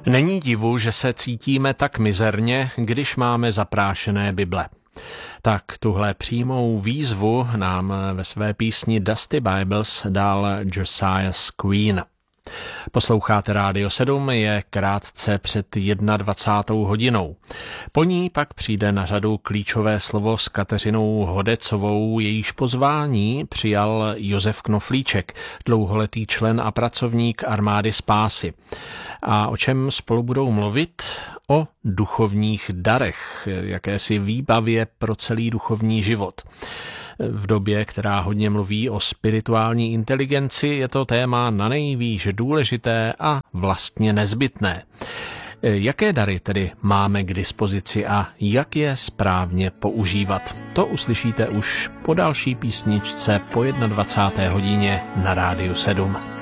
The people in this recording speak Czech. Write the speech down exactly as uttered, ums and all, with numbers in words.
Není divu, že se cítíme tak mizerně, když máme zaprášené Bible. Tak tuhle přímou výzvu nám ve své písni Dusty Bibles dal Josiah Queen. Posloucháte Rádio sedm, je krátce před dvacátou jednou hodinou. Po ní pak přijde na řadu klíčové slovo s Kateřinou Hodecovou, jejíž pozvání přijal Josef Knoflíček, dlouholetý člen a pracovník Armády spásy. A o čem spolu budou mluvit? O duchovních darech, jakési výbavě pro celý duchovní život. V době, která hodně mluví o spirituální inteligenci, je to téma nanejvýš důležité a vlastně nezbytné. Jaké dary tedy máme k dispozici a jak je správně používat? To uslyšíte už po další písničce po dvacáté jedné hodině na Rádiu sedm.